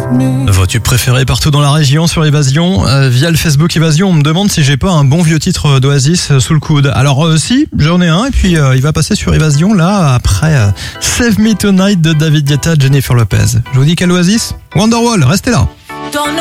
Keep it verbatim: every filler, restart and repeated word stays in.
Vos tubes préférés partout dans la région sur Évasion. Euh, via le Facebook Évasion, on me demande si j'ai pas un bon vieux titre d'Oasis euh, sous le coude. Alors euh, si, j'en ai un et puis euh, il va passer sur Évasion là après euh, Save Me Tonight de David Guetta, Jennifer Lopez. Je vous dis quel Oasis ? Wonderwall, restez là.